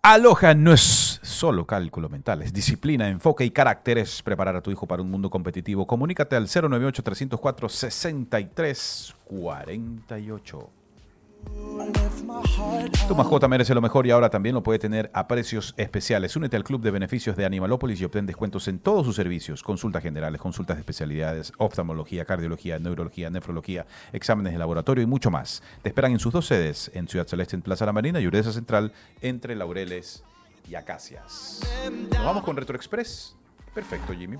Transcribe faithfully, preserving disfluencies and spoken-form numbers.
Aloha no es solo cálculo mental, es disciplina, enfoque y carácter. Es preparar a tu hijo para un mundo competitivo. Comunícate al cero nueve ocho, tres cero cuatro, seis tres cuatro ocho. Tu mascota merece lo mejor y ahora también lo puede tener a precios especiales. Únete al club de beneficios de Animalópolis y obtén descuentos en todos sus servicios. Consultas generales, consultas de especialidades, oftalmología, cardiología, neurología, nefrología, exámenes de laboratorio y mucho más. Te esperan en sus dos sedes, en Ciudad Celeste, en Plaza La Marina, y Urdesa Central, entre Laureles y Acacias. ¿Nos vamos con Retro Express? Perfecto, Jimmy.